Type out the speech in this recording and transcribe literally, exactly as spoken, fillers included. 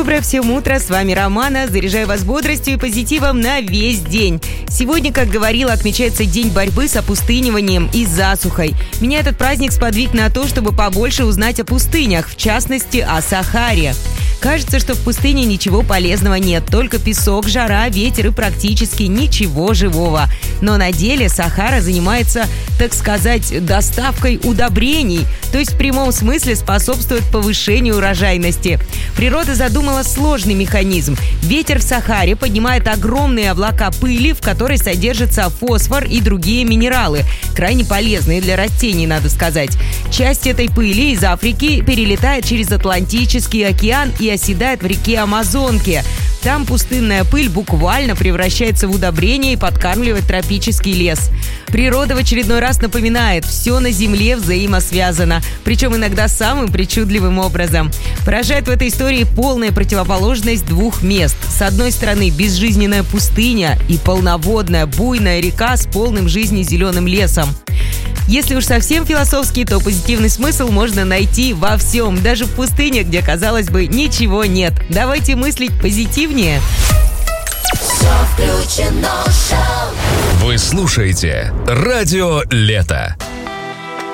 Доброе всем утро, с вами Романа. Заряжаю вас бодростью и позитивом на весь день. Сегодня, как говорила, отмечается День борьбы с опустыниванием и засухой. Меня этот праздник сподвиг на то, чтобы побольше узнать о пустынях, в частности, о Сахаре. Кажется, что в пустыне ничего полезного нет, только песок, жара, ветер и практически ничего живого. Но на деле Сахара занимается, так сказать, доставкой удобрений, то есть в прямом смысле способствует повышению урожайности. Природа задумала сложный механизм. Ветер в Сахаре поднимает огромные облака пыли, в которой содержится фосфор и другие минералы, крайне полезные для растений, надо сказать. Часть этой пыли из Африки перелетает через Атлантический океан и оседает в реке Амазонке. Там пустынная пыль буквально превращается в удобрение и подкармливает тропический лес. Природа в очередной раз напоминает, все на Земле взаимосвязано, причем иногда самым причудливым образом. Поражает в этой истории полная противоположность двух мест. С одной стороны, безжизненная пустыня и полноводная буйная река с полным жизни зеленым лесом. Если уж совсем философски, то позитивный смысл можно найти во всем, даже в пустыне, где, казалось бы, ничего нет. Давайте мыслить позитивнее. Вы слушаете «Радио Лето».